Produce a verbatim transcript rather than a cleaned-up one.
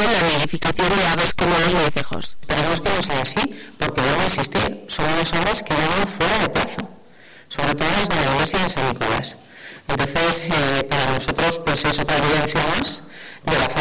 la nidificación de aves como los vencejos. Esperemos que no sea así, porque vuelvo a insistir, son unas obras que llegan fuera de plazo, sobre todo las de la iglesia de San Nicolás. Entonces, eh, para nosotros, pues es otra evidencia más de la